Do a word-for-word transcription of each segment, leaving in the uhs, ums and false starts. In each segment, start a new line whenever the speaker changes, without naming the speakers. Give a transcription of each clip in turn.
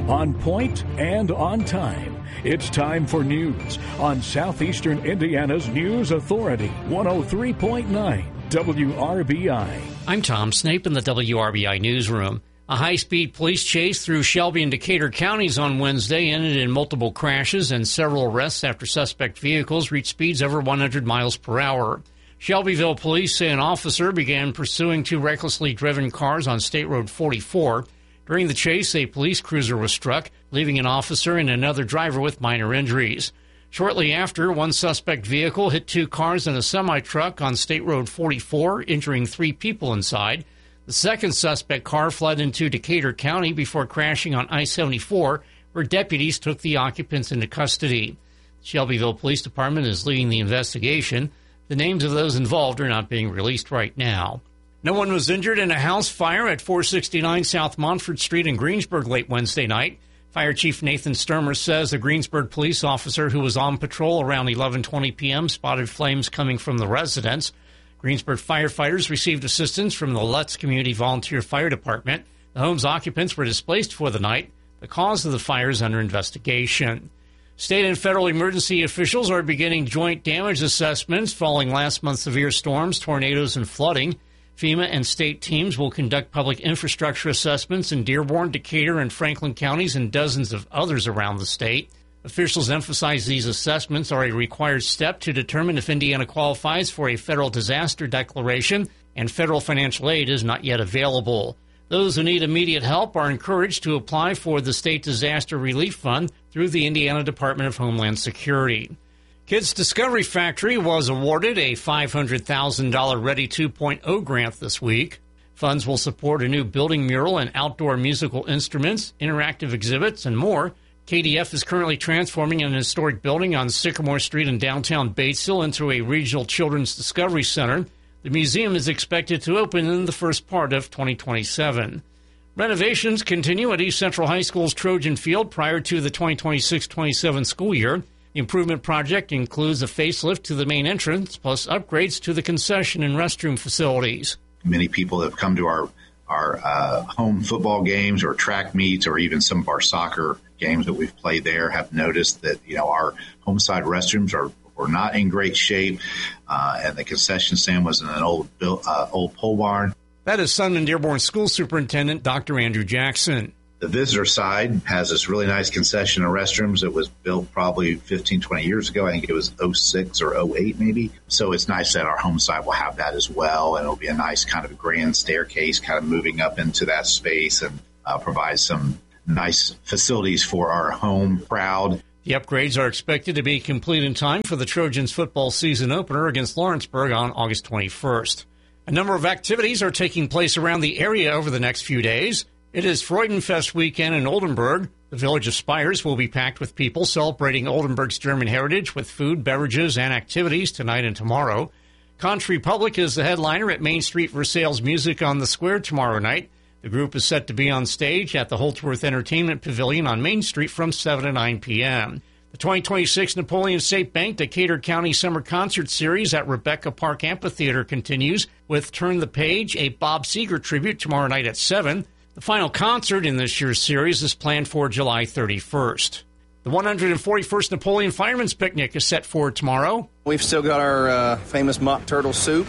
on point and on time. It's time for news on Southeastern Indiana's News Authority, one oh three point nine W R B I.
I'm Tom Snape in the W R B I newsroom. A high-speed police chase through Shelby and Decatur counties on Wednesday ended in multiple crashes and several arrests after suspect vehicles reached speeds over one hundred miles per hour. Shelbyville police say an officer began pursuing two recklessly driven cars on State Road forty-four. During the chase, a police cruiser was struck, leaving an officer and another driver with minor injuries. Shortly after, one suspect vehicle hit two cars and a semi-truck on State Road forty-four, injuring three people inside. The second suspect car fled into Decatur County before crashing on I seventy-four, where deputies took the occupants into custody. The Shelbyville Police Department is leading the investigation. The names of those involved are not being released right now. No one was injured in a house fire at four sixty-nine South Montford Street in Greensburg late Wednesday night. Fire Chief Nathan Sturmer says a Greensburg police officer who was on patrol around eleven twenty p.m. spotted flames coming from the residence. Greensburg firefighters received assistance from the Lutz Community Volunteer Fire Department. The home's occupants were displaced for the night. The cause of the fire is under investigation. State and federal emergency officials are beginning joint damage assessments following last month's severe storms, tornadoes, and flooding. FEMA and state teams will conduct public infrastructure assessments in Dearborn, Decatur, and Franklin counties and dozens of others around the state. Officials emphasize these assessments are a required step to determine if Indiana qualifies for a federal disaster declaration, and federal financial aid is not yet available. Those who need immediate help are encouraged to apply for the State Disaster Relief Fund through the Indiana Department of Homeland Security. Kids Discovery Factory was awarded a five hundred thousand dollars Ready two point oh grant this week. Funds will support a new building mural and outdoor musical instruments, interactive exhibits, and more. K D F is currently transforming an historic building on Sycamore Street in downtown Batesville into a regional children's discovery center. The museum is expected to open in the first part of twenty twenty-seven. Renovations continue at East Central High School's Trojan Field prior to the twenty twenty-six twenty-seven school year. The improvement project includes a facelift to the main entrance, plus upgrades to the concession and restroom facilities.
Many people have come to our our uh, home football games or track meets or even some of our soccer games that we've played there have noticed that, you know, our home side restrooms are were not in great shape, uh, and the concession stand was in an old uh, old pole barn.
That is Sun and Dearborn School Superintendent Doctor Andrew Jackson.
The visitor side has this really nice concession and restrooms that was built probably fifteen, twenty years ago. I think it was oh six or oh eight maybe. So it's nice that our home side will have that as well. And it'll be a nice kind of grand staircase kind of moving up into that space and uh, provide some nice facilities for our home crowd.
The upgrades are expected to be complete in time for the Trojans football season opener against Lawrenceburg on August twenty-first. A number of activities are taking place around the area over the next few days. It is Freudenfest weekend in Oldenburg. The village of Spires will be packed with people celebrating Oldenburg's German heritage with food, beverages, and activities tonight and tomorrow. Country Republic is the headliner at Main Street Versailles Music on the Square tomorrow night. The group is set to be on stage at the Holtsworth Entertainment Pavilion on Main Street from seven to nine p.m. The twenty twenty-six Napoleon State Bank Decatur County Summer Concert Series at Rebecca Park Amphitheater continues with Turn the Page, a Bob Seger tribute tomorrow night at seven. The final concert in this year's series is planned for July thirty-first. The one hundred forty-first Napoleon Fireman's Picnic is set for tomorrow.
We've still got our uh, famous mock turtle soup,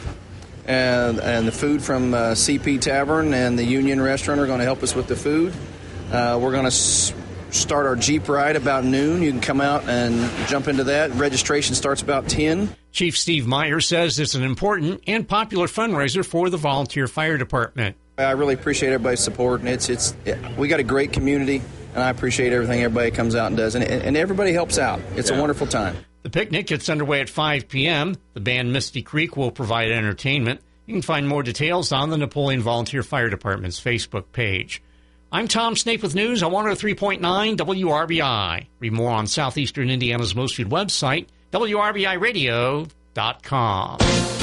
and, and the food from uh, C P Tavern and the Union Restaurant are going to help us with the food. Uh, we're going to s- start our Jeep ride about noon. You can come out and jump into that. Registration starts about ten.
Chief Steve Meyer says it's an important and popular fundraiser for the volunteer fire department.
I really appreciate everybody's support, and it's it's it, we got a great community, and I appreciate everything everybody comes out and does, and, and everybody helps out. It's yeah. a wonderful time.
The picnic gets underway at five p.m. The band Misty Creek will provide entertainment. You can find more details on the Napoleon Volunteer Fire Department's Facebook page. I'm Tom Snape with news on one oh three point nine W R B I. Read more on Southeastern Indiana's most viewed website, W R B I radio dot com.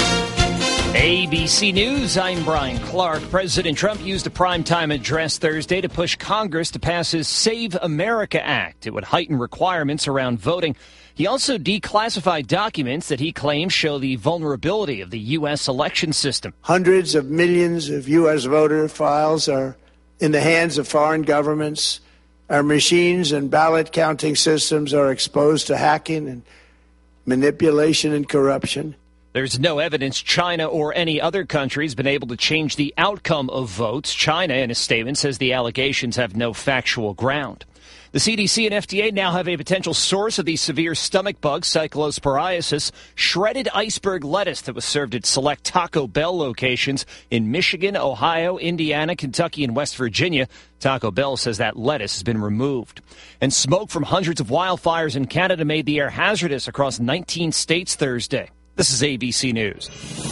A B C News, I'm Brian Clark. President Trump used a primetime address Thursday to push Congress to pass his Save America Act. It would heighten requirements around voting. He also declassified documents that he claims show the vulnerability of the U S election system.
Hundreds of millions of U S voter files are in the hands of foreign governments Our machines and ballot counting systems are exposed to hacking and manipulation and corruption.
There's no evidence China or any other country has been able to change the outcome of votes. China, in a statement, says the allegations have no factual ground. The C D C and F D A now have a potential source of the severe stomach bug, cyclosporiasis, shredded iceberg lettuce that was served at select Taco Bell locations in Michigan, Ohio, Indiana, Kentucky, and West Virginia. Taco Bell says that lettuce has been removed. And smoke from hundreds of wildfires in Canada made the air hazardous across nineteen states Thursday. This is A B C News.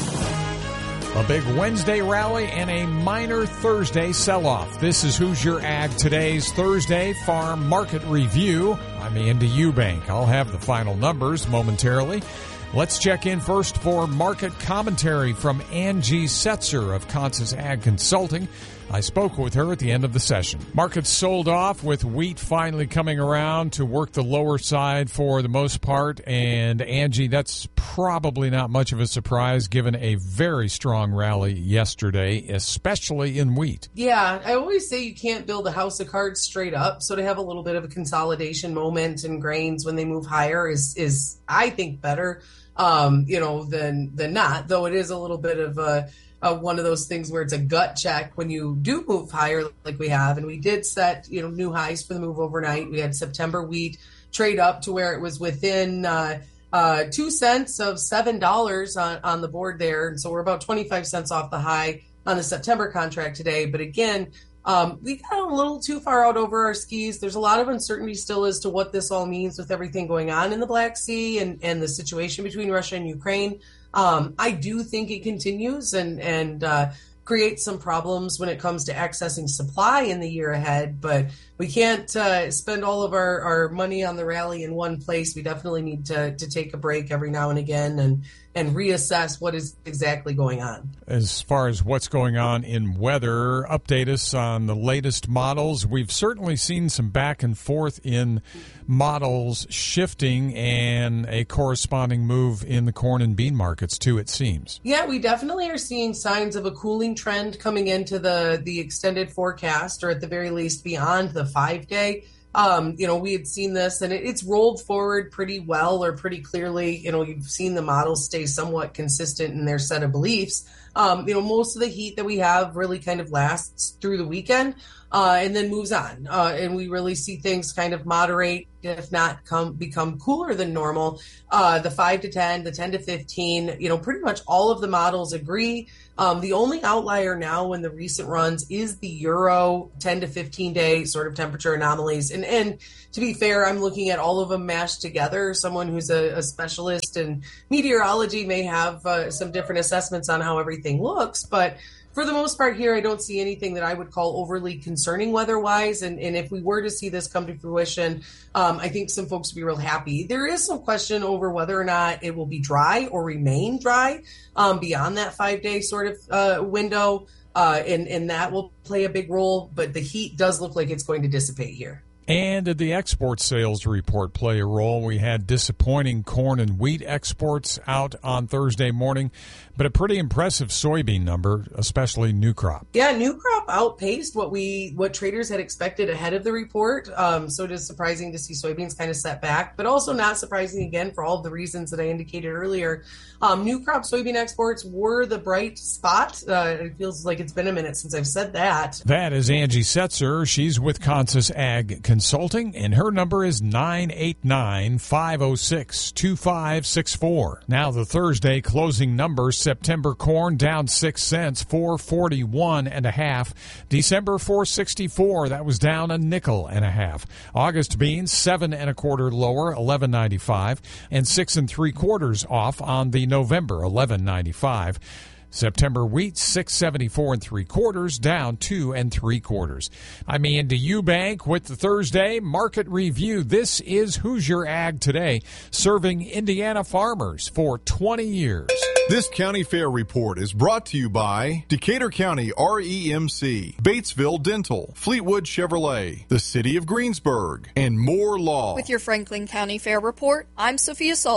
A big Wednesday rally and a minor Thursday sell-off. This is Who's Your Ag Today's Thursday Farm Market Review. I'm Andy Eubank. I'll have the final numbers momentarily. Let's check in first for market commentary from Angie Setzer of Consus Ag Consulting. I spoke with her at the end of the session. Markets sold off with wheat finally coming around to work the lower side for the most part. And Angie, that's probably not much of a surprise given a very strong rally yesterday, especially in wheat.
Yeah, I always say you can't build a house of cards straight up. So to have a little bit of a consolidation moment in grains when they move higher is, is I think, better, um, you know, than, than not, though it is a little bit of a, Uh, one of those things where it's a gut check when you do move higher like we have. And we did set, you know, new highs for the move overnight. We had September wheat trade up to where it was within uh, uh, two cents of seven dollars on, on the board there. And so we're about twenty-five cents off the high on the September contract today. But again, um, we got a little too far out over our skis. There's a lot of uncertainty still as to what this all means with everything going on in the Black Sea and, and the situation between Russia and Ukraine. Um, I do think it continues and, and uh, creates some problems when it comes to accessing supply in the year ahead, but we can't uh, spend all of our, our money on the rally in one place. We definitely need to, to take a break every now and again and, and reassess what is exactly going on.
As far as what's going on in weather, update us on the latest models. We've certainly seen some back and forth in models shifting and a corresponding move in the corn and bean markets too, it seems.
Yeah, we definitely are seeing signs of a cooling trend coming into the, the extended forecast, or at the very least beyond the five-day. Um, you know, we had seen this and it, it's rolled forward pretty well or pretty clearly. You know, you've seen the models stay somewhat consistent in their set of beliefs. Um, you know, most of the heat that we have really kind of lasts through the weekend uh, and then moves on. Uh, and we really see things kind of moderate, if not come become cooler than normal. Uh, the five to ten, the ten to fifteen, you know, pretty much all of the models agree. Um, the only outlier now in the recent runs is the Euro ten to fifteen day sort of temperature anomalies. And, and to be fair, I'm looking at all of them mashed together. Someone who's a, a specialist in meteorology may have uh, some different assessments on how everything looks, but for the most part here, I don't see anything that I would call overly concerning weather-wise. And, and if we were to see this come to fruition, um, I think some folks would be real happy. There is some question over whether or not it will be dry or remain dry um, beyond that five-day sort of uh, window, uh, and, and that will play a big role. But the heat does look like it's going to dissipate here.
And did the export sales report play a role? We had disappointing corn and wheat exports out on Thursday morning, but a pretty impressive soybean number, especially new crop.
Yeah, new crop outpaced what we what traders had expected ahead of the report. Um, so it is surprising to see soybeans kind of set back, but also not surprising again for all of the reasons that I indicated earlier. Um, new crop soybean exports were the bright spot. Uh, it feels like it's been a minute since I've said that.
That is Angie Setzer. She's with Consus Ag Consulting, and her number is nine eight nine, five oh six, two five six four. Now the Thursday closing numbers: September corn down six cents, four forty-one and a half. December four sixty-four, that was down a nickel and a half. August beans seven and a quarter lower, eleven ninety-five, and six and three quarters off on the November, eleven ninety-five. September wheat, six seventy-four and three quarters, down two and three quarters. I'm Andy Eubank with the Thursday Market Review. This is Who's Your Ag Today, serving Indiana farmers for twenty years.
This County Fair Report is brought to you by Decatur County R E M C, Batesville Dental, Fleetwood Chevrolet, the City of Greensburg, and Moore Law.
With your Franklin County Fair Report, I'm Sophia Sullivan.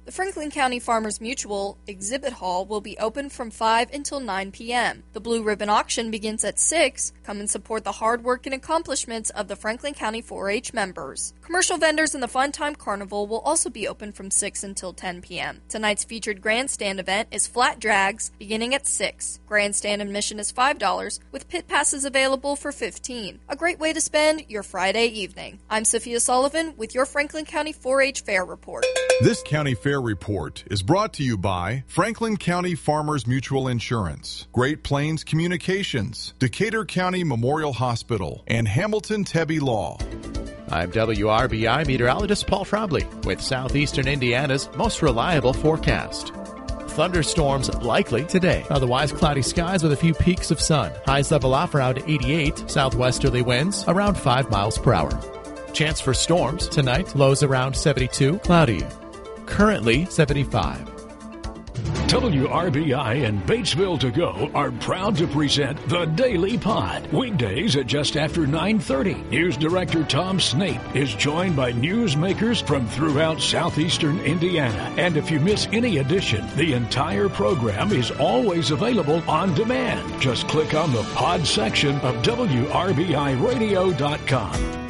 The Franklin County Farmers Mutual Exhibit Hall will be open from five until nine p.m. The Blue Ribbon Auction begins at six. Come and support the hard work and accomplishments of the Franklin County four H members. Commercial vendors in the Fun Time Carnival will also be open from six until ten p.m. Tonight's featured grandstand event is Flat Drags, beginning at six. Grandstand admission is five dollars, with pit passes available for fifteen dollars. A great way to spend your Friday evening. I'm Sophia Sullivan with your Franklin County four H Fair Report.
This County Fair Report is brought to you by Franklin County Farmers Mutual Insurance, Great Plains Communications, Decatur County Memorial Hospital, and Hamilton Tebby Law.
I'm W R B I meteorologist Paul Trombley with southeastern Indiana's most reliable forecast. Thunderstorms likely today. Otherwise, cloudy skies with a few peaks of sun. Highs level off around eighty-eight. Southwesterly winds around five miles per hour. Chance for storms tonight. Lows around seventy-two. Cloudy. Currently seventy-five.
W R B I and Batesville To Go are proud to present The Daily Pod. Weekdays at just after nine thirty. News Director Tom Snape is joined by newsmakers from throughout southeastern Indiana. And if you miss any edition, the entire program is always available on demand. Just click on the pod section of W R B I radio dot com.